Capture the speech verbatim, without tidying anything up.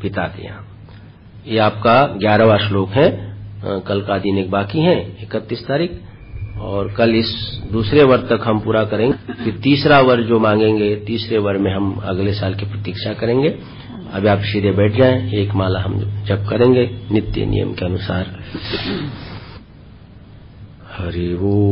पिता थे यहाँ। ये आपका ग्यारहवां श्लोक है। कल का दिन एक बाकी है, इकतीस तारीख, और कल इस दूसरे वर तक हम पूरा करेंगे। फिर तीसरा वर जो मांगेंगे, तीसरे वर में हम अगले साल की प्रतीक्षा करेंगे। अभी आप सीधे बैठ जाएं, एक माला हम जप करेंगे नित्य नियम के अनुसार। हरि वो